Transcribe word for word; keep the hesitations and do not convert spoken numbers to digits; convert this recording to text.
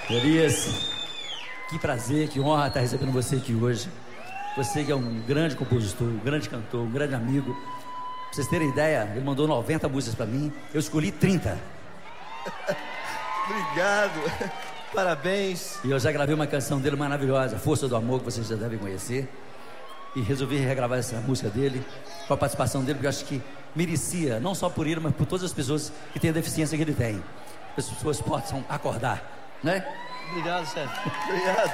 Elias, que prazer, que honra estar recebendo você aqui hoje. Você que é um grande compositor, um grande cantor, um grande amigo. Pra vocês terem ideia, ele mandou noventa músicas pra mim, eu escolhi trinta. Obrigado, parabéns. E eu já gravei uma canção dele maravilhosa, Força do Amor, que vocês já devem conhecer. E resolvi regravar essa música dele, com a participação dele, porque eu acho que merecia, não só por ele, mas por todas as pessoas que têm a deficiência que ele tem. Que as pessoas possam acordar, né? Obrigado, chefe. Obrigado.